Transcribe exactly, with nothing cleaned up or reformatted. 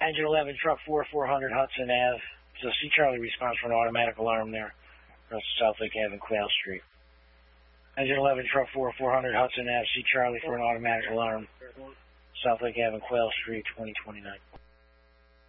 Engine eleven, truck four, four hundred Hudson Ave. So C Charlie response for an automatic alarm there across South Lake Ave and Quail Street. Engine eleven, truck four, four hundred Hudson Ave, C Charlie for an automatic alarm. South Lake Ave and Quail Street, twenty twenty-nine.